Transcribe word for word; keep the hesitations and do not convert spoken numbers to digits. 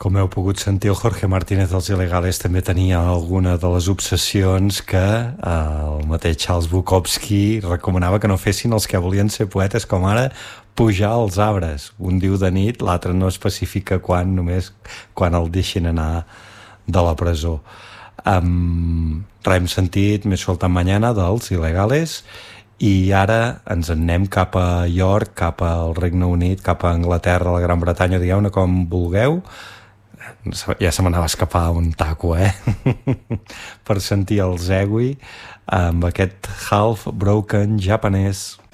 Com heu pogut sentir, el Jorge Martínez dels Il·legales també tenia alguna de les obsessions que eh, el mateix Charles Bukowski recomanava que no fessin els que volien ser poetes, com ara pujar als arbres. Un diu de nit, l'altre no especifica quan, només quan el deixin anar de la presó. Um, res, hem sentit Més suelta mañana dels Il·legales i ara ens en anem cap a York, cap al Regne Unit, cap a Anglaterra, a la Gran Bretanya, digueu-ne com vulgueu. Ja se m'anava a escapar un taco, eh? Per sentir el Zegui amb aquest Half Broken Japanese.